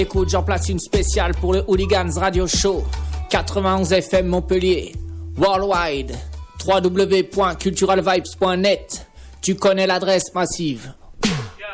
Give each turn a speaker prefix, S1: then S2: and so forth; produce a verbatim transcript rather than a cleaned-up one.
S1: Écoute, j'en place une spéciale pour le Hooligans Radio Show. quatre-vingt-onze F M Montpellier. Worldwide. w w w point cultural vibes point net. Tu connais l'adresse massive.